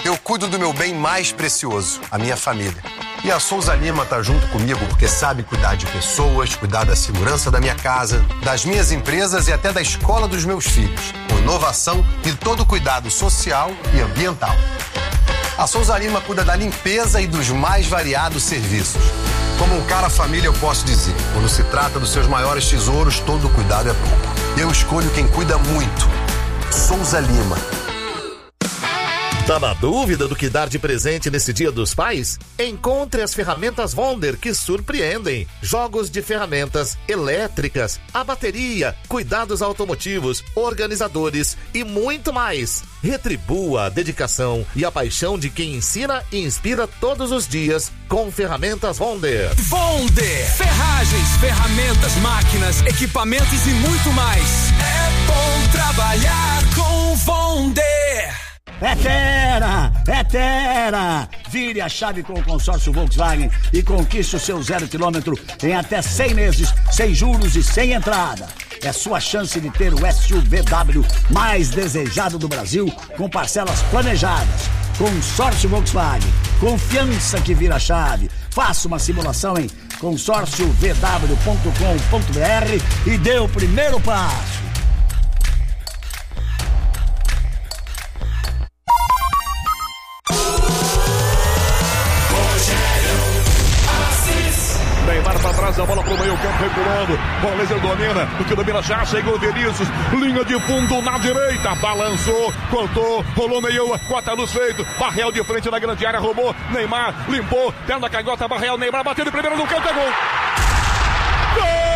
eu cuido do meu bem mais precioso, a minha família. E a Souza Lima tá junto comigo porque sabe cuidar de pessoas, cuidar da segurança da minha casa, das minhas empresas e até da escola dos meus filhos, com inovação e todo o cuidado social e ambiental. A Souza Lima cuida da limpeza e dos mais variados serviços. Como um cara família, eu posso dizer, quando se trata dos seus maiores tesouros, todo cuidado é pouco. Eu escolho quem cuida muito. Souza Lima. Tá na dúvida do que dar de presente nesse Dia dos Pais? Encontre as ferramentas Wonder que surpreendem. Jogos de ferramentas elétricas, a bateria, cuidados automotivos, organizadores e muito mais. Retribua a dedicação e a paixão de quem ensina e inspira todos os dias com ferramentas Wonder. Wonder! Ferragens, ferramentas, máquinas, equipamentos e muito mais. É bom trabalhar com Wonder! É Terra! Vire a chave com o consórcio Volkswagen e conquiste o seu 0 km em até 100 meses, sem juros e sem entrada. É sua chance de ter o SUVW mais desejado do Brasil, com parcelas planejadas. Consórcio Volkswagen, confiança que vira chave. Faça uma simulação em consórciovw.com.br e dê o primeiro passo. Neymar pra trás, a bola pro meio campo, recuando. Bolezer domina, o que domina já, chegou o Vinícius. Linha de fundo na direita, balançou, cortou, rolou meio, corta luz feito. Barreal de frente na grande área, roubou. Neymar limpou, perna canhota, Barreal, Neymar bateu de primeira no canto, é gol. Gol!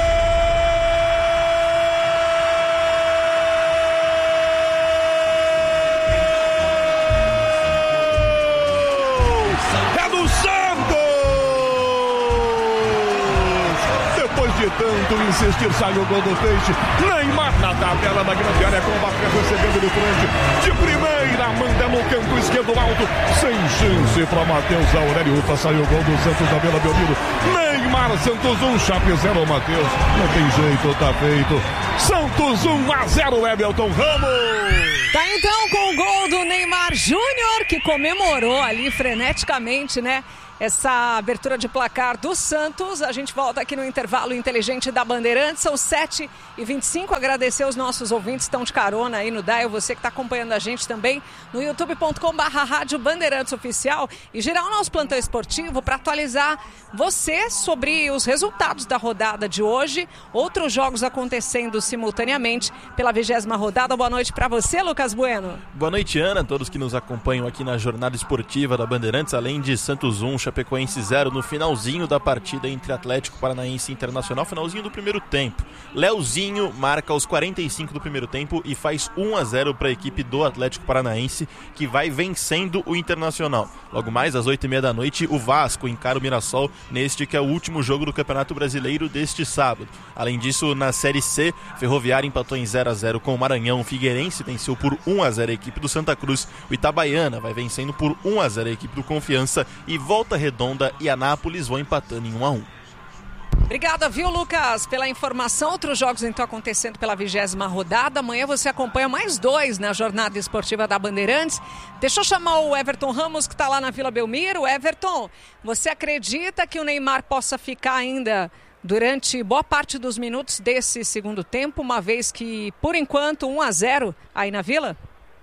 De tanto insistir, sai o gol do Peixe. Neymar na tabela da grande área, com o Barca recebendo de frente. De primeira, manda no canto esquerdo alto. Sem chance para Matheus Aurélio. Ufa, saiu o gol do Santos da Vila Belmiro. Neymar, Santos 1, Chape 0, Matheus. Não tem jeito, tá feito. Santos 1-0, Everton Ramos. Tá então com o gol do Neymar Júnior, que comemorou ali freneticamente, né? Essa abertura de placar do Santos. A gente volta aqui no intervalo inteligente da Bandeirantes. São 7h25. Agradecer os nossos ouvintes que estão de carona aí no Dial. Você que está acompanhando a gente também no youtube.com/Rádio Bandeirantes Oficial. E girar o nosso plantão esportivo para atualizar você sobre os resultados da rodada de hoje. Outros jogos acontecendo simultaneamente pela 20ª rodada. Boa noite para você, Lucas Bueno. Boa noite, Ana. Todos que nos acompanham aqui na jornada esportiva da Bandeirantes. Além de Santos 1, Chapecoense 0 no finalzinho da partida entre Atlético Paranaense e Internacional, finalzinho do primeiro tempo. Leozinho marca aos 45 do primeiro tempo e faz 1-0 para a equipe do Atlético Paranaense, que vai vencendo o Internacional. Logo mais às 8h30 da noite, o Vasco encara o Mirassol neste que é o último jogo do Campeonato Brasileiro deste sábado. Além disso, na Série C, Ferroviária empatou em 0-0 com o Maranhão, o Figueirense venceu por 1-0 a equipe do Santa Cruz, o Itabaiana vai vencendo por 1-0 a equipe do Confiança e Volta Redonda e Anápolis vão empatando em 1-1. Obrigada, viu, Lucas, pela informação. Outros jogos então acontecendo pela 20ª rodada. Amanhã você acompanha mais 2 na jornada esportiva da Bandeirantes. Deixa eu chamar o Everton Ramos, que está lá na Vila Belmiro. Everton, você acredita que o Neymar possa ficar ainda durante boa parte dos minutos desse segundo tempo, uma vez que, por enquanto, 1-0 aí na Vila?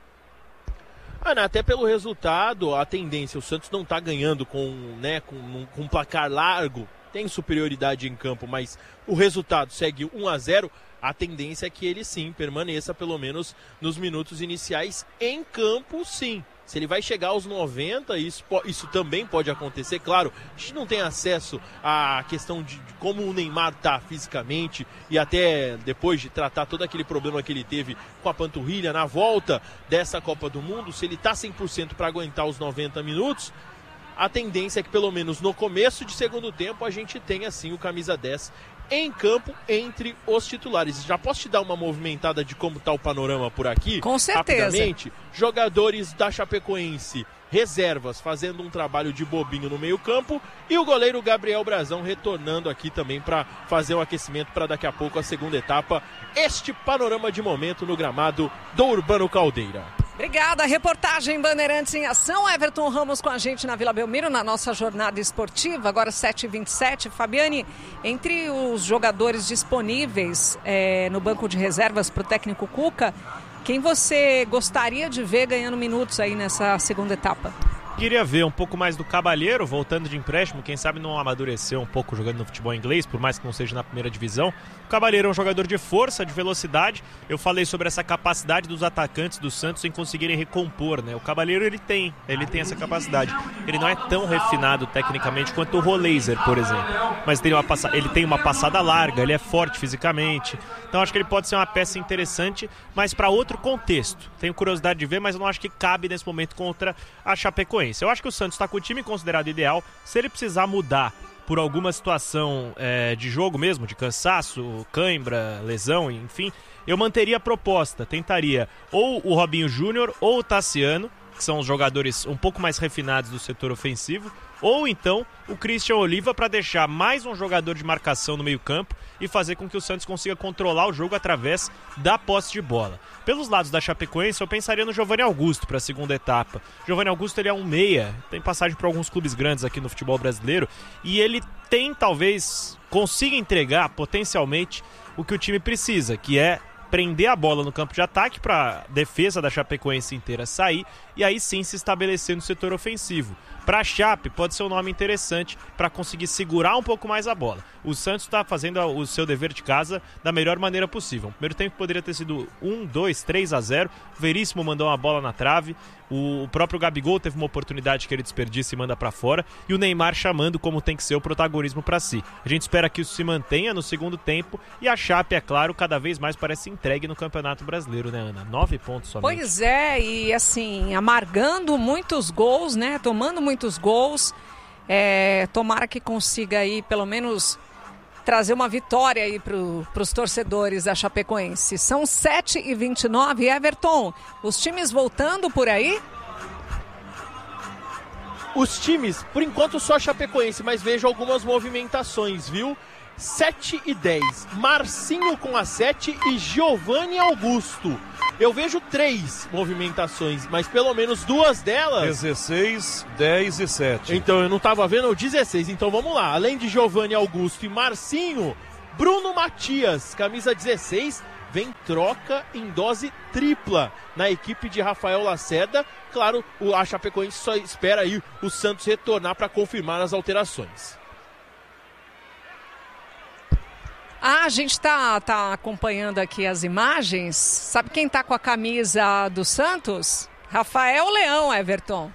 Ana, até pelo resultado, a tendência, o Santos não está ganhando com um placar largo, tem superioridade em campo, mas o resultado segue 1-0, a tendência é que ele sim permaneça pelo menos nos minutos iniciais em campo, sim. Se ele vai chegar aos 90, isso também pode acontecer. Claro, a gente não tem acesso à questão de como o Neymar está fisicamente e até depois de tratar todo aquele problema que ele teve com a panturrilha na volta dessa Copa do Mundo, se ele está 100% para aguentar os 90 minutos, a tendência é que pelo menos no começo de segundo tempo a gente tenha assim o camisa 10 em campo entre os titulares. Já posso te dar uma movimentada de como está o panorama por aqui? Com certeza. Rapidamente, jogadores da Chapecoense, reservas, fazendo um trabalho de bobinho no meio campo, e o goleiro Gabriel Brazão retornando aqui também para fazer um aquecimento para daqui a pouco a segunda etapa. Este panorama de momento no gramado do Urbano Caldeira. Obrigada. Reportagem Bandeirantes em Ação. Everton Ramos com a gente na Vila Belmiro, na nossa jornada esportiva. Agora 7h27. Fabiane, entre os jogadores disponíveis no banco de reservas para o técnico Cuca, quem você gostaria de ver ganhando minutos aí nessa segunda etapa? Queria ver um pouco mais do Cabalheiro, voltando de empréstimo, quem sabe não amadureceu um pouco jogando no futebol inglês, por mais que não seja na primeira divisão. O Cabalheiro é um jogador de força, de velocidade. Eu falei sobre essa capacidade dos atacantes do Santos em conseguirem recompor, né? O Cabalheiro ele tem essa capacidade. Ele não é tão refinado tecnicamente quanto o Roleiser, por exemplo, mas ele tem uma passada larga, ele é forte fisicamente. Então acho que ele pode ser uma peça interessante, mas para outro contexto. Tenho curiosidade de ver, mas eu não acho que cabe nesse momento contra a Chapecoense. Eu acho que o Santos está com o time considerado ideal. Se ele precisar mudar por alguma situação de jogo mesmo, de cansaço, cãibra, lesão, enfim, eu manteria a proposta. Tentaria ou o Robinho Júnior ou o Tassiano, que são os jogadores um pouco mais refinados do setor ofensivo, ou então o Christian Oliva para deixar mais um jogador de marcação no meio-campo e fazer com que o Santos consiga controlar o jogo através da posse de bola. Pelos lados da Chapecoense, eu pensaria no Giovanni Augusto para a segunda etapa. Giovanni Augusto ele é um meia, tem passagem por alguns clubes grandes aqui no futebol brasileiro e ele consiga entregar potencialmente o que o time precisa, que é prender a bola no campo de ataque para a defesa da Chapecoense inteira sair e aí sim se estabelecer no setor ofensivo. Para a Chape pode ser um nome interessante para conseguir segurar um pouco mais a bola. O Santos está fazendo o seu dever de casa da melhor maneira possível. O primeiro tempo poderia ter sido 3-0. O Veríssimo mandou uma bola na trave. O próprio Gabigol teve uma oportunidade que ele desperdiça e manda para fora. E o Neymar chamando como tem que ser o protagonismo para si. A gente espera que isso se mantenha no segundo tempo. E a Chape, é claro, cada vez mais parece entregue no Campeonato Brasileiro, né, Ana? 9 pontos somente. Pois é, e assim, amargando muitos gols, né? Tomando muitos gols. Tomara que consiga aí, pelo menos, trazer uma vitória aí para os torcedores da Chapecoense. São 7h29. Everton, os times voltando por aí? Os times, por enquanto só a Chapecoense, mas vejo algumas movimentações, viu? 7h10, Marcinho com a 7 e Giovanni Augusto. Eu vejo 3 movimentações, mas pelo menos 2 delas... 16, 10 e 7. Então eu não estava vendo o 16, então vamos lá. Além de Giovanni Augusto e Marcinho, Bruno Matias, camisa 16, vem troca em dose tripla na equipe de Rafael Lacerda. Claro, a Chapecoense só espera aí o Santos retornar para confirmar as alterações. A gente tá acompanhando aqui as imagens. Sabe quem tá com a camisa do Santos? Rafael Leão, Everton.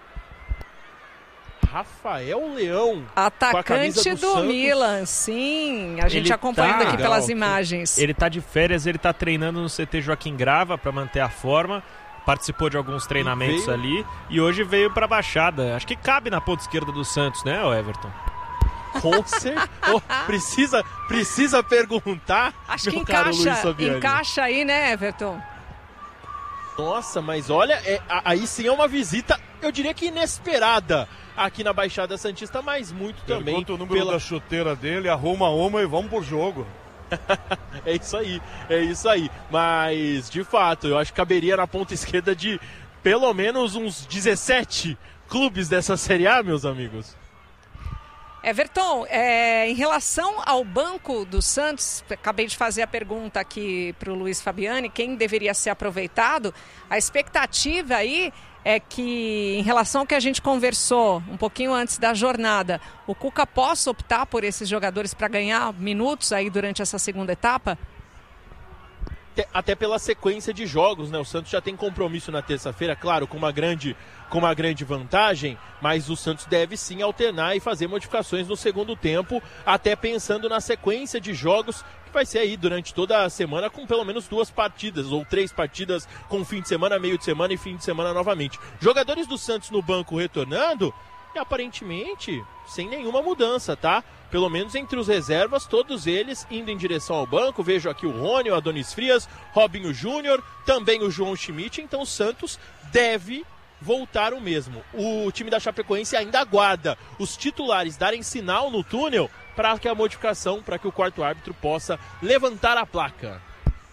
Rafael Leão. Atacante do Milan, sim. A gente acompanhando aqui pelas imagens. Ele tá de férias, ele tá treinando no CT Joaquim Grava para manter a forma. Participou de alguns treinamentos ali e hoje veio para a Baixada. Acho que cabe na ponta esquerda do Santos, né, Everton? Com certeza. Precisa perguntar. Acho que encaixa aí, né, Everton? Nossa, mas olha, aí sim é uma visita, eu diria que inesperada aqui na Baixada Santista, mas muito também. Pergunta o número da chuteira dele, arruma uma e vamos pro jogo. É isso aí. Mas, de fato, eu acho que caberia na ponta esquerda de pelo menos uns 17 clubes dessa Série A, meus amigos. Everton, em relação ao banco do Santos, acabei de fazer a pergunta aqui para o Luiz Fabiani, quem deveria ser aproveitado, a expectativa aí é que, em relação ao que a gente conversou um pouquinho antes da jornada, o Cuca possa optar por esses jogadores para ganhar minutos aí durante essa segunda etapa? Até pela sequência de jogos, né? O Santos já tem compromisso na terça-feira, claro, com uma grande vantagem, mas o Santos deve sim alternar e fazer modificações no segundo tempo, até pensando na sequência de jogos que vai ser aí durante toda a semana, com pelo menos 2 partidas, ou 3 partidas com fim de semana, meio de semana e fim de semana novamente. Jogadores do Santos no banco retornando e aparentemente sem nenhuma mudança, tá? Pelo menos entre os reservas, todos eles indo em direção ao banco. Vejo aqui o Rony, o Adonis Frias, Robinho Júnior, também o João Schmidt. Então o Santos deve voltar o mesmo. O time da Chapecoense ainda aguarda os titulares darem sinal no túnel para que a modificação, para que o quarto árbitro possa levantar a placa.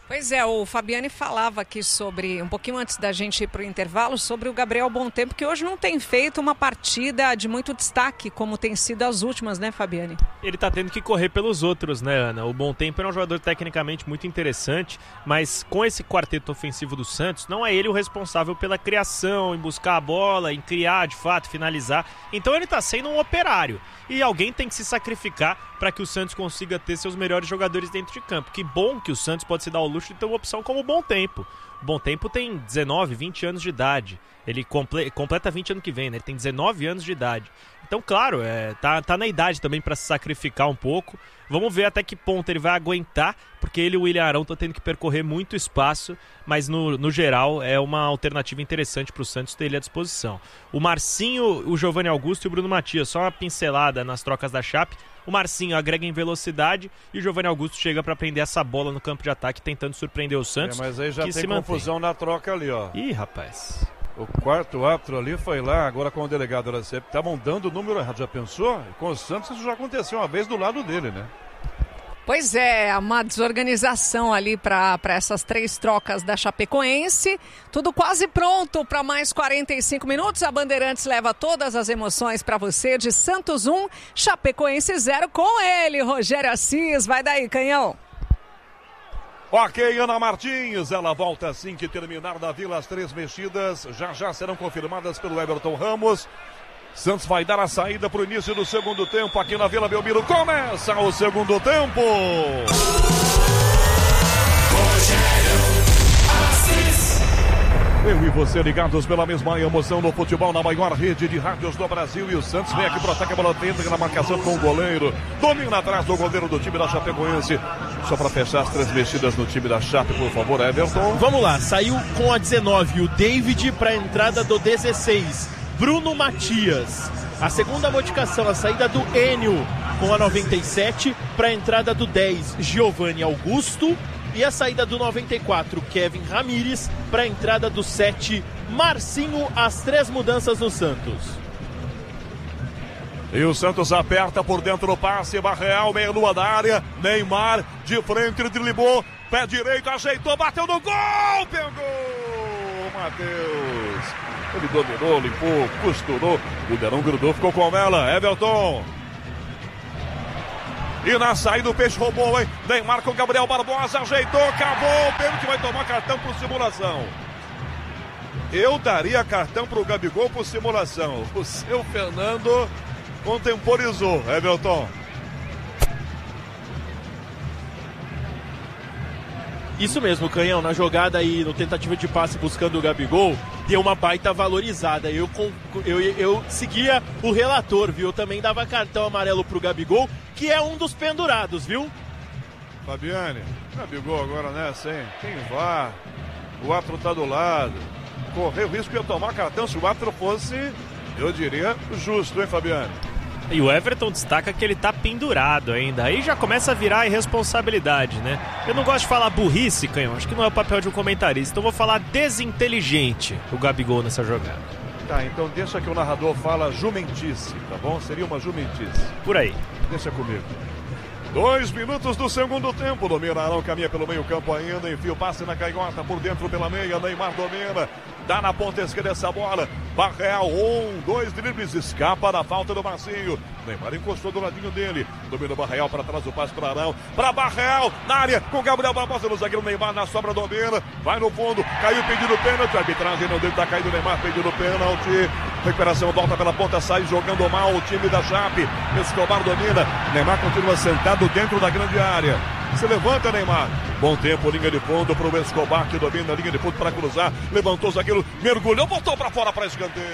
Pois é, o Fabiani falava aqui sobre, um pouquinho antes da gente ir para o intervalo, sobre o Gabriel Bontempo, que hoje não tem feito uma partida de muito destaque, como tem sido as últimas, né, Fabiani? Ele tá tendo que correr pelos outros, né, Ana? O Bontempo é um jogador tecnicamente muito interessante, mas com esse quarteto ofensivo do Santos, não é ele o responsável pela criação, em buscar a bola, em criar, de fato, finalizar. Então ele tá sendo um operário. E alguém tem que se sacrificar para que o Santos consiga ter seus melhores jogadores dentro de campo. Que bom que o Santos pode se dar ao luxo de ter uma opção como o Bontempo. O Bontempo tem 19, 20 anos de idade. Ele completa 20 ano que vem, né? Ele tem 19 anos de idade. Então, claro, tá na idade também para se sacrificar um pouco. Vamos ver até que ponto ele vai aguentar, porque ele e o William Arão estão tendo que percorrer muito espaço, mas no geral é uma alternativa interessante para o Santos ter ele à disposição. O Marcinho, o Giovanni Augusto e o Bruno Matias, só uma pincelada nas trocas da Chape. O Marcinho agrega em velocidade e o Giovanni Augusto chega para prender essa bola no campo de ataque, tentando surpreender o Santos. Mas aí já tem confusão na troca ali, ó. Ih, rapaz. O quarto árbitro ali foi lá, agora com o delegado da CEP. Estavam dando o número errado, já pensou? Com o Santos isso já aconteceu uma vez do lado dele, né? Pois é, uma desorganização ali para essas 3 trocas da Chapecoense. Tudo quase pronto para mais 45 minutos. A Bandeirantes leva todas as emoções para você de Santos 1, Chapecoense 0 com ele, Rogério Assis. Vai daí, Canhão. Ok, Ana Martins, ela volta assim que terminar da Vila. As 3 mexidas já serão confirmadas pelo Everton Ramos. Santos vai dar a saída para o início do segundo tempo aqui na Vila Belmiro. Começa o segundo tempo. Eu e você ligados pela mesma emoção no futebol, na maior rede de rádios do Brasil. E o Santos vem aqui para ataque, a bola entra na marcação com o goleiro. Domina atrás do goleiro do time da Chapecoense. Só para fechar as 3 mexidas no time da Chape, por favor, Everton. Vamos lá, saiu com a 19 o David para a entrada do 16, Bruno Matias. A segunda modificação, a saída do Enio com a 97 para a entrada do 10, Giovanni Augusto. E a saída do 94, Kevin Ramírez, para a entrada do 7, Marcinho. As 3 mudanças no Santos. E o Santos aperta por dentro do passe, Barreal, meia-lua da área, Neymar, de frente, ele driblou, pé direito, ajeitou, bateu no gol, pegou, Matheus. Ele dominou, limpou, costurou, o Derão grudou, ficou com ela, Everton. E na saída o Peixe roubou, hein? Neymar com Gabriel Barbosa, ajeitou, cavou, o pênalti vai tomar cartão por simulação. Eu daria cartão pro Gabigol por simulação. O seu Fernando contemporizou, Everton. Isso mesmo, Canhão, na jogada aí, no tentativa de passe buscando o Gabigol, deu uma baita valorizada. Eu seguia o relator, viu? Eu também dava cartão amarelo pro Gabigol, que é um dos pendurados, viu? Fabiane, Gabigol agora, né, sem VAR, o árbitro tá do lado, correu o risco de tomar cartão. Se o árbitro fosse, eu diria, justo, hein, Fabiane? E o Everton destaca que ele tá pendurado ainda. Aí já começa a virar irresponsabilidade, né? Eu não gosto de falar burrice, Canhão. Acho que não é o papel de um comentarista. Então vou falar desinteligente o Gabigol nessa jogada. Tá, então deixa que o narrador fala jumentice, tá bom? Seria uma jumentice. Por aí. Deixa comigo. 2 minutos do segundo tempo. Domina Arão, caminha pelo meio campo ainda. Enfia o passe na canhota por dentro pela meia. Neymar domina. Dá na ponta esquerda essa bola. Barreal, 2 dribles. Escapa da falta do Marcinho. Neymar encostou do ladinho dele. Domina o Barreal para trás do passe para Arão. Para Barreal, na área com Gabriel Barbosa no zagueiro. Neymar na sobra, domina. Vai no fundo. Caiu pedindo pênalti. A arbitragem não dele, tá caído. Neymar pedindo pênalti. Recuperação, volta pela ponta, sai jogando mal o time da Chape. Escobar domina. Neymar continua sentado dentro da grande área. Se levanta, Neymar. Bom tempo, linha de fundo para o Escobar, que domina a linha de fundo para cruzar. Levantou o zagueiro, mergulhou, botou para fora para escanteio.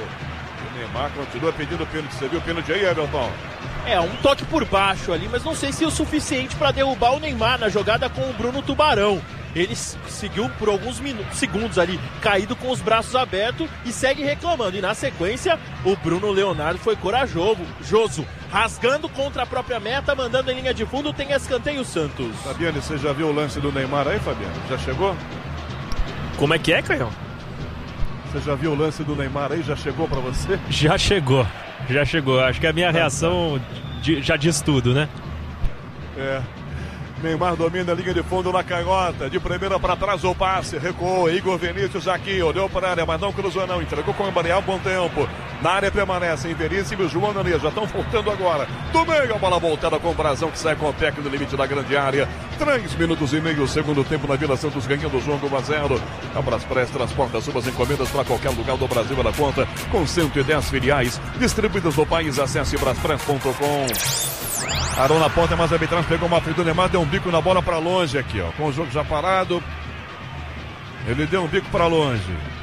O Neymar continua pedindo pênalti. Você viu o pênalti aí, Everton? Um toque por baixo ali, mas não sei se é o suficiente para derrubar o Neymar na jogada com o Bruno Tubarão. Ele seguiu por alguns segundos ali, caído com os braços abertos e segue reclamando. E na sequência, o Bruno Leonardo foi corajoso, rasgando contra a própria meta, mandando em linha de fundo. Tem escanteio Santos. Fabiane, você já viu o lance do Neymar aí, Fabiane? Já chegou? Como é que é, Canhão? Você já viu o lance do Neymar aí? Já chegou pra você? Já chegou. Acho que a minha reação já diz tudo, né? Neymar domina a linha de fundo na canhota. De primeira para trás o passe. Recuou. Igor Vinícius aqui. Olhou para a área, mas não cruzou não. Entregou com o Embarial. Bom tempo. Na área permanecem Veríssimo e João Nanês. Já estão voltando agora. Do meio a bola voltada com o Brazão que sai com o pé no limite da grande área. 3 minutos e meio. Segundo tempo na Vila Santos ganhando o jogo 1-0. A Braspress transporta suas encomendas para qualquer lugar do Brasil. Ela conta com 110 filiais distribuídas no país. Acesse braspress.com. Arão na ponta, mas a arbitragem pegou uma frente do Neymar, deu um bico na bola para longe aqui, ó. Com o jogo já parado, ele deu um bico para longe.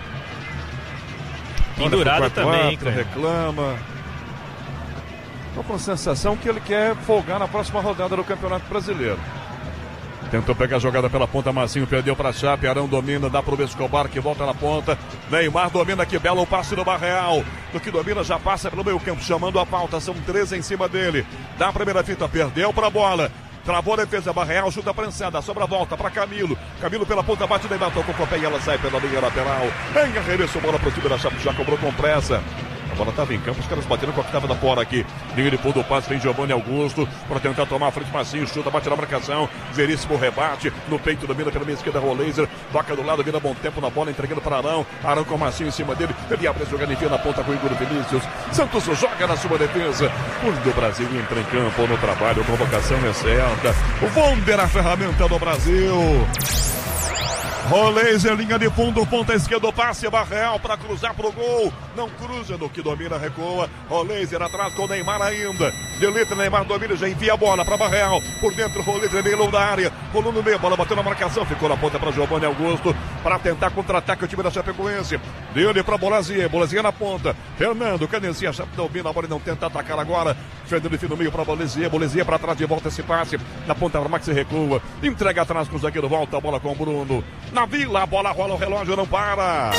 Pendurado também, reclama. Tô com a sensação que ele quer folgar na próxima rodada do Campeonato Brasileiro. Tentou pegar a jogada pela ponta, Marcinho perdeu para Chape, Arão domina, dá pro Escobar que volta na ponta. Neymar domina, que belo passe do Barreal. Do que domina já passa pelo meio campo, chamando a pauta, são 13 em cima dele. Dá a primeira fita, perdeu pra bola. Travou a defesa, Barreal chuta prensada, sobra a volta para Camilo. Camilo pela ponta, bate Neymar, tocou com o pé e ela sai pela linha lateral. Em arremesso, bola pro time da Chape, já cobrou com pressa. A bola estava em campo, os caras batendo com a que estava da fora aqui. Linha de fundo, o passe, vem Giovanni Augusto para tentar tomar a frente, Marcinho, chuta, bate na marcação. Veríssimo rebate, no peito, domina pela minha esquerda, Roleiser, toca do lado, vira bom tempo na bola, entregando para Arão. Arão com o Marcinho em cima dele, ele abre a jogada, enfia na ponta com o Igor Vinícius. Santos joga na sua defesa. Quando o Brasil entra em campo no trabalho, a convocação é certa. O Vonder, a ferramenta do Brasil. Roleiser, linha de fundo, ponta esquerda, passe, Barreal para cruzar pro gol. Não cruza, no que domina, recua. Roleiser atrás com o Neymar ainda. Delita, Neymar domina, já envia a bola para Barreal. Por dentro, Roleiser, meio longo da área. Rolou no meio, bola bateu na marcação. Ficou na ponta para Giovanni Augusto. Para tentar contra-ataque o time da Chapecoense. Dele para Bolazinha, Bolazinha na ponta. Fernando, cadencia, Chape domina a bola e não tenta atacar agora. Fernando enfim no meio para Bolazinha. Bolazinha para trás, de volta esse passe. Na ponta para Max recua. Entrega atrás com o zagueiro, volta a bola com o Bruno. Na Vila, a bola rola, o relógio não para.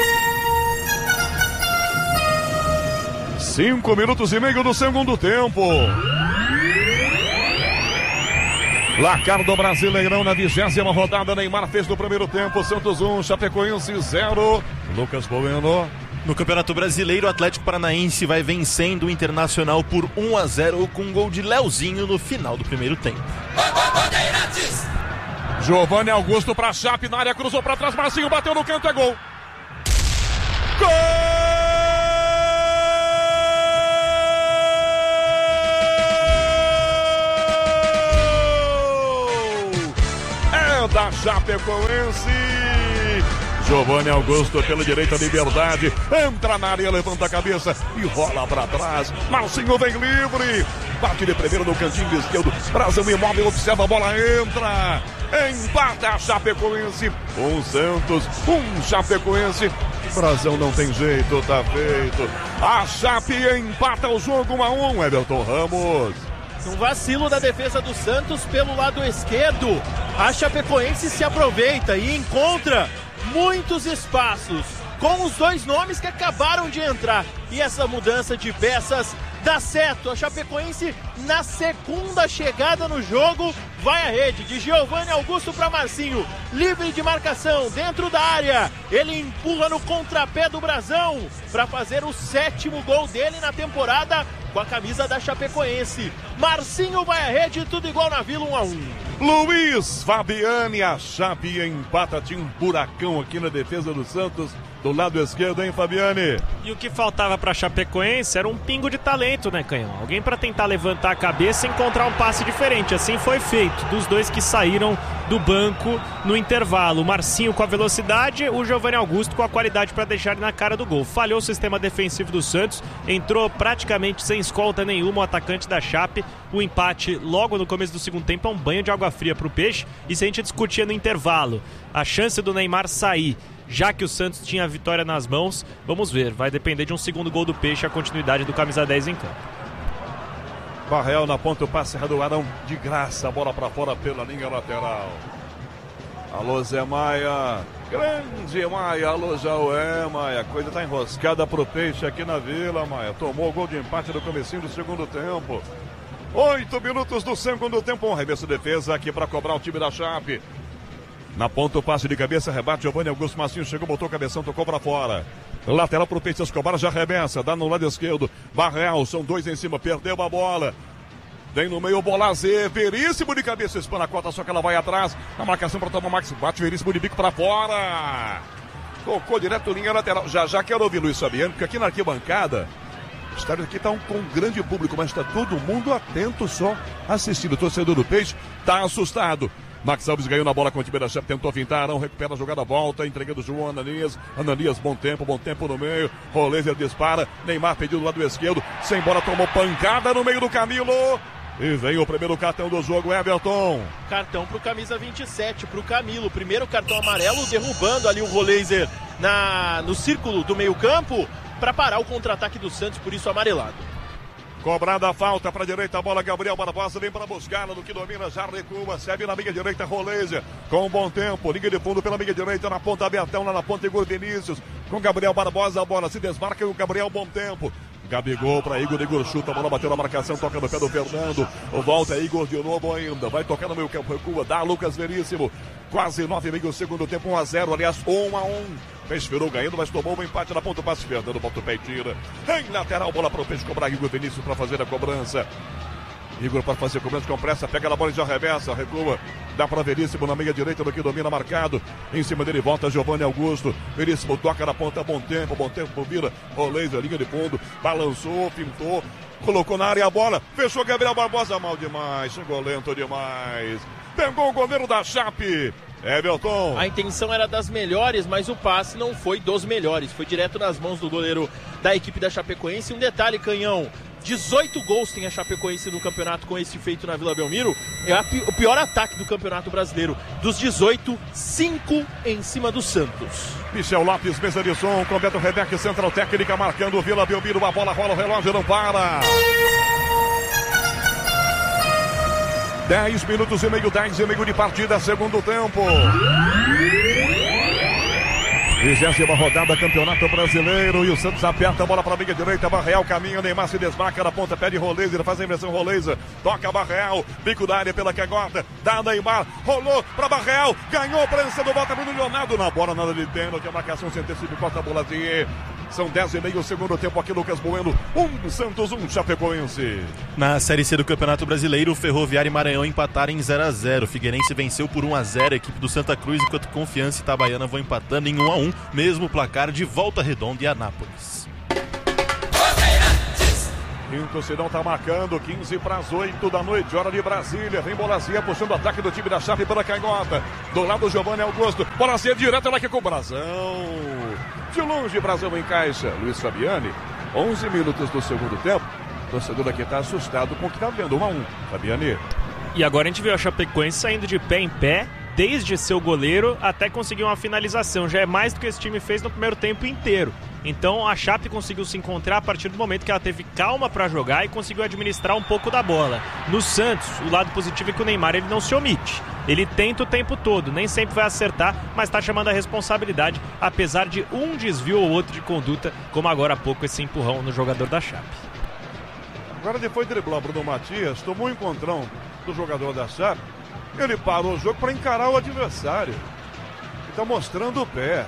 5 minutos e meio do segundo tempo. Placar do Brasileirão na 20ª rodada. Neymar fez no primeiro tempo. Santos 1, Chapecoense 0. Lucas Bueno. No Campeonato Brasileiro, o Atlético Paranaense vai vencendo o Internacional por 1-0 com um gol de Leozinho no final do primeiro tempo. Giovanni Augusto para Chape, na área, cruzou para trás, Marcinho bateu no canto, é gol. Gol! É da Chapecoense. Giovanni Augusto pela direita, Liberdade, entra na área, levanta a cabeça e rola para trás. Marcinho vem livre, bate de primeiro no cantinho esquerdo, Brazão imóvel, observa a bola, entra. Empata a Chapecoense, um Santos, um Chapecoense. Brazão não tem jeito, tá feito. A Chape empata o jogo 1-1, Everton Ramos. Um vacilo da defesa do Santos pelo lado esquerdo. A Chapecoense se aproveita e encontra muitos espaços com os dois nomes que acabaram de entrar. E essa mudança de peças dá certo. A Chapecoense, na segunda chegada no jogo, vai à rede de Giovanni Augusto para Marcinho. Livre de marcação, dentro da área. Ele empurra no contrapé do Brazão para fazer o 7º gol dele na temporada com a camisa da Chapecoense. Marcinho vai à rede, tudo igual na Vila, 1-1. Luiz Fabiani, a Chape empata. Tinha um buracão aqui na defesa do Santos, do lado esquerdo, hein, Fabiani? E o que faltava para a Chapecoense era um pingo de talento, né, Canhão? Alguém para tentar levantar a cabeça e encontrar um passe diferente. Assim foi feito, dos dois que saíram do banco no intervalo. O Marcinho com a velocidade, o Giovanni Augusto com a qualidade para deixar ele na cara do gol. Falhou o sistema defensivo do Santos, entrou praticamente sem escolta nenhuma o atacante da Chape. O empate logo no começo do segundo tempo é um banho de água fria para o Peixe. E se a gente discutia no intervalo a chance do Neymar sair, já que o Santos tinha a vitória nas mãos, vamos ver, vai depender de um segundo gol do Peixe, a continuidade do camisa 10 em campo. Barreal na ponta, o passe do Arão de graça, a bola para fora pela linha lateral. Alô Zé Maia, grande Maia, alô Jaué Maia, a coisa tá enroscada pro Peixe aqui na Vila, Maia. Tomou o gol de empate no comecinho do segundo tempo. 8 minutos do segundo tempo, um arremesso de defesa aqui para cobrar o time da Chape. Na ponta o passe de cabeça, rebate, Giovanni Augusto, Marcinho chegou, botou o cabeção, tocou para fora. Lateral pro Peixe, Escobar já arremessa, dá no lado esquerdo. Barreal, são dois em cima, perdeu a bola. Vem no meio, bola Z, Veríssimo de cabeça, espana a cota, só que ela vai atrás. Na marcação para tomar o Max, bate Veríssimo de bico para fora. Tocou direto linha lateral. Já quero ouvir Luiz Fabiano, porque aqui na arquibancada, o estádio aqui está com um grande público, mas está todo mundo atento só assistindo. O torcedor do Peixe está assustado. Max Alves ganhou na bola com o time da Chape, tentou fintar, não recupera a jogada, volta, entregando o João Ananias. Ananias, bom tempo no meio. Roleiser dispara, Neymar pediu do lado esquerdo, sem bola, tomou pancada no meio do Camilo. E vem o primeiro cartão do jogo, Everton. Cartão pro camisa 27, pro Camilo. Primeiro cartão amarelo, derrubando ali o Roleiser no círculo do meio campo para parar o contra-ataque do Santos, por isso amarelado. Cobrada a falta para a direita, a bola Gabriel Barbosa vem para buscá-la, no que domina, já recua, serve na meia direita, Roleiser, com bom tempo, liga de fundo pela meia direita, na ponta Bertão, lá na ponta Igor Vinícius, com Gabriel Barbosa, a bola se desmarca e o Gabriel, bom tempo. Gabigol para Igor chuta, a bola bateu na marcação, toca no pé do Fernando, volta Igor de novo ainda, vai tocar no meio campo, recua, dá Lucas Veríssimo, quase 9,5 segundo tempo, 1-0, aliás, 1-1. Peixe virou ganhando, mas tomou um empate na ponta, o passe Fernando, bota o pé e tira. Em lateral, bola para o Peixe cobrar, Igor Vinícius para fazer a cobrança. Igor para fazer a cobrança com pressa, pega na bola e já reversa, recua. Dá para Veríssimo na meia direita, do que domina marcado. Em cima dele volta Giovanni Augusto. Veríssimo toca na ponta, bom tempo, vira. Roleiser, linha de fundo, balançou, pintou, colocou na área a bola. Fechou Gabriel Barbosa, mal demais, chegou lento demais. Pegou o goleiro da Chape. Everton. A intenção era das melhores, mas o passe não foi dos melhores. Foi direto nas mãos do goleiro da equipe da Chapecoense. Um detalhe, Canhão. 18 gols tem a Chapecoense no campeonato com esse feito na Vila Belmiro. É o pior ataque do Campeonato Brasileiro. Dos 18, 5 em cima do Santos. Michel Lopes, mesa de som, completo Rebeca, central técnica, marcando o Vila Belmiro. A bola rola, o relógio não para. 10 minutos e meio, 10 e meio de partida, segundo tempo. 20ª rodada, Campeonato Brasileiro, e o Santos aperta a bola para a meia direita, Barreal caminha, Neymar se desmarca na ponta, pede Roleiser, faz a inversão Roleiser, toca Barreal, bico da área pela canhota, dá Neymar, rolou para Barreal, ganhou, prensa do volta pro Leonardo, na bola nada de pênalti, a marcação se antecipa, corta a bola de... São 10 e meio, segundo tempo aqui, Lucas Bueno, Santos, Chapecoense. Na Série C do Campeonato Brasileiro, o Ferroviário e Maranhão empataram em 0-0. Figueirense venceu por 1-0 a equipe do Santa Cruz, enquanto Confiança e Itabaiana vão empatando em 1-1, mesmo placar de Volta Redonda e Anápolis. Quinto Cidão tá marcando, 15 para as 8 da noite, hora de Brasília. Vem Bolazia puxando o ataque do time da Chape pela canhota. Do lado, Giovanni Augusto. Bolazia direto lá que com o Brasão. De longe, Brasão encaixa. Luiz Fabiani, 11 minutos do segundo tempo. O torcedor aqui tá assustado com o que tá vendo, 1-1. Fabiani. E agora a gente vê a Chapecoense saindo de pé em pé, desde seu goleiro até conseguir uma finalização. Já é mais do que esse time fez no primeiro tempo inteiro. Então a Chape conseguiu se encontrar a partir do momento que ela teve calma para jogar e conseguiu administrar um pouco da bola. No Santos, o lado positivo é que o Neymar ele não se omite. Ele tenta o tempo todo, nem sempre vai acertar, mas está chamando a responsabilidade, apesar de um desvio ou outro de conduta, como agora há pouco esse empurrão no jogador da Chape. Agora depois de driblar Bruno Matias, tomou um encontrão do jogador da Chape, ele parou o jogo para encarar o adversário. Está mostrando o pé.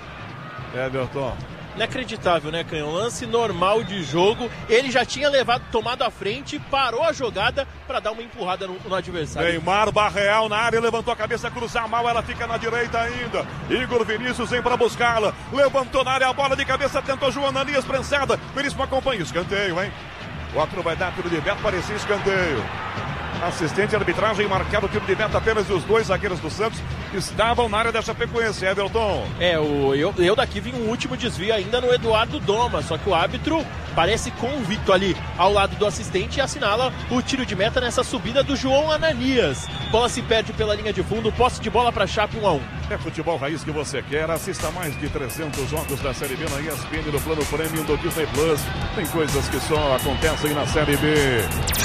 Everton. Inacreditável, né, Canhão? Lance normal de jogo. Ele já tinha tomado a frente, parou a jogada para dar uma empurrada no adversário. Neymar, Barreal na área, levantou a cabeça, cruzar mal, ela fica na direita ainda. Igor Vinícius vem para buscá-la. Levantou na área a bola de cabeça, tentou João Ananias, prensada. Veríssimo acompanha, escanteio, hein? O outro vai dar tiro de meta, parecia escanteio. Assistente de arbitragem marcado o tiro de meta, apenas os dois zagueiros do Santos estavam na área da Chapecoense, Everton. Eu daqui vi um último desvio ainda no Eduardo Doma, só que o árbitro parece convicto ali ao lado do assistente e assinala o tiro de meta nessa subida do João Ananias. Bola se perde pela linha de fundo, posse de bola para Chape, 1-1. É futebol raiz que você quer, assista mais de 300 jogos da Série B na ESPN no plano Premium do Disney Plus. Tem coisas que só acontecem na Série B.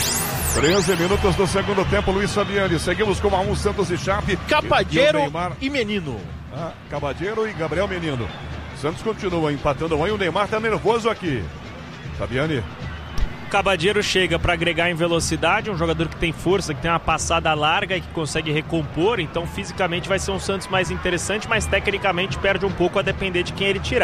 13 minutos do segundo tempo, Luiz Fabiani. Seguimos com 1 Santos e Chape. Cabadeiro e Menino. Cabadeiro e Gabriel Menino. Santos continua empatando 1 e o Neymar tá nervoso aqui. Fabiani. Cabadeiro chega para agregar em velocidade, um jogador que tem força, que tem uma passada larga e que consegue recompor, então fisicamente vai ser um Santos mais interessante, mas tecnicamente perde um pouco a depender de quem ele tirar.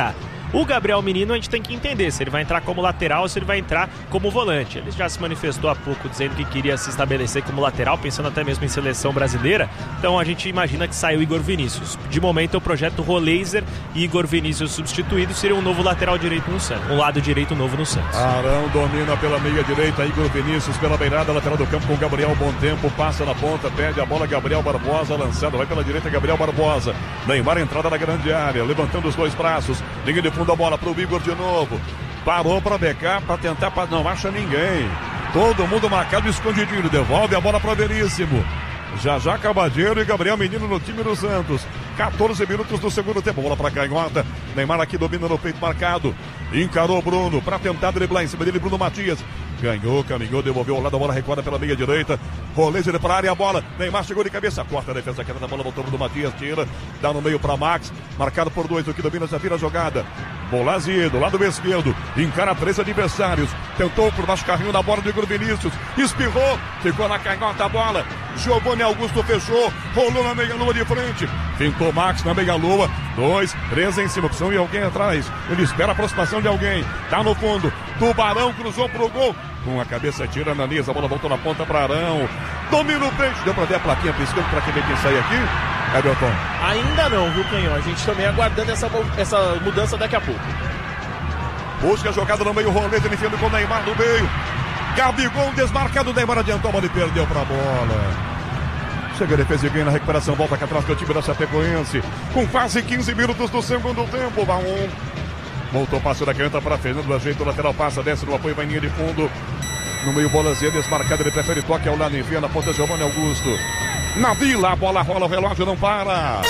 O Gabriel Menino a gente tem que entender se ele vai entrar como lateral ou se ele vai entrar como volante. Ele já se manifestou há pouco dizendo que queria se estabelecer como lateral, pensando até mesmo em seleção brasileira. Então a gente imagina que saiu Igor Vinícius. De momento o projeto Roleiser e Igor Vinícius substituído seria um novo lateral direito no Santos, um lado direito novo no Santos. Arão domina pela meia direita, Igor Vinícius pela beirada lateral do campo com Gabriel, bom tempo, passa na ponta, pede a bola, Gabriel Barbosa lançado, vai pela direita, Gabriel Barbosa, Neymar entrada na grande área, levantando os dois braços, linha de fundo a bola pro Igor de novo, parou para becar, para tentar, não acha ninguém, todo mundo marcado, escondidinho, devolve a bola para Veríssimo. Já Cabadeiro e Gabriel Menino no time do Santos. 14 minutos do segundo tempo. Bola para canhota. Neymar aqui domina no peito marcado. Encarou Bruno para tentar driblar em cima dele. Bruno Matias. Ganhou, caminhou, devolveu ao lado. A bola recuada pela meia direita. Roleiser para a área. A bola. Neymar chegou de cabeça. Corta a defesa. Queda da bola. Voltou Bruno Matias. Tira. Dá no meio para Max. Marcado por 2. O que domina já vira a jogada. Bolazier do lado esquerdo. Encara 3 adversários. Tentou por baixo carrinho na bola do Igor Vinícius. Espirrou. Ficou na canhota a bola. Giovanni Augusto fechou, rolou na meia-lua de frente, tentou Max na meia-lua, 2, 3 em cima, opção e alguém atrás, ele espera a aproximação de alguém, tá no fundo, Tubarão cruzou pro gol, com a cabeça tira Ananias, a bola voltou na ponta para Arão, domina o peixe, deu pra ver a plaquinha piscando pra quem sai aqui, Everton? Ainda não, viu, Canhão, a gente também aguardando essa mudança daqui a pouco. Busca a jogada no meio, Roleta, ele enfiando com o Neymar no meio, Gabigol desmarcado, Neymar adiantou a bola e perdeu pra bola. Chega a defesa e ganha na recuperação, volta aqui atrás do time da Chapecoense, com quase 15 minutos do segundo tempo, vai um. Voltou o passe da canhota para Fernando, ajeita o lateral, passa, desce no apoio, vai em linha de fundo. No meio, Bolazier desmarcado, ele prefere toque ao lado, envia na ponta Giovanni Augusto. Na Vila, a bola rola, o relógio não para.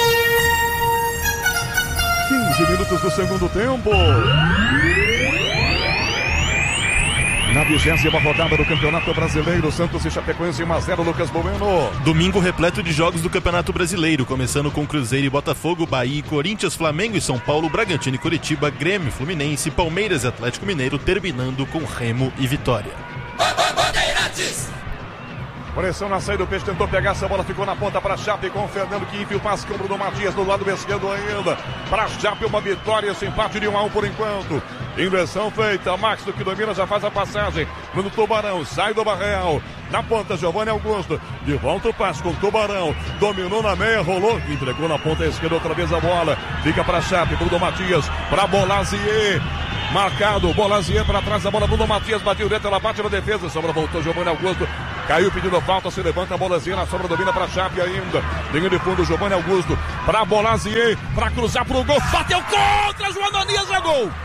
15 minutos do segundo tempo. Na 20ª rodada do Campeonato Brasileiro, Santos e Chapecoense 1-0, Lucas Bueno. Domingo repleto de jogos do Campeonato Brasileiro, começando com Cruzeiro e Botafogo, Bahia e Corinthians, Flamengo e São Paulo, Bragantino e Curitiba, Grêmio, Fluminense, Palmeiras e Atlético Mineiro, terminando com Remo e Vitória. Pressão na saída do peixe, tentou pegar essa bola, ficou na ponta para Chape com o Fernando que enfia o passe com o Bruno Matias do lado esquerdo ainda. Para Chape uma vitória, esse empate de 1-1 por enquanto. Inversão feita, Max do que domina já faz a passagem. Bruno Tubarão, sai do Barreal. Na ponta, Giovanni Augusto. De volta o passe com o Tubarão. Dominou na meia, rolou, entregou na ponta esquerda outra vez a bola. Fica para Chape, Bruno Matias, para Bolazier. Marcado, Bolazier para trás da bola, Bruno Matias bateu dentro, ela bate na defesa, sobra voltou Giovanni Augusto, caiu pedindo falta, se levanta a Bolazier, na sobra domina para Chape ainda, linha de fundo, Giovanni Augusto, para Bolazier, para cruzar pro gol, bateu contra, João Ananias, é gol!